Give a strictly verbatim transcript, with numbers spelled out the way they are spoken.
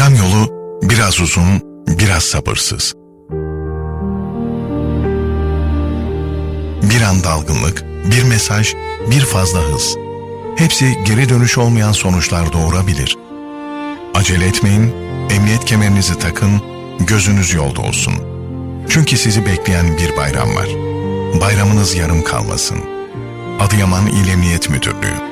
Bayram yolu biraz uzun, biraz sabırsız. Bir an dalgınlık, bir mesaj, bir fazla hız. Hepsi geri dönüş olmayan sonuçlar doğurabilir. Acele etmeyin, emniyet kemerinizi takın, gözünüz yolda olsun. Çünkü sizi bekleyen bir bayram var. Bayramınız yarım kalmasın. Adıyaman İl Emniyet Müdürlüğü.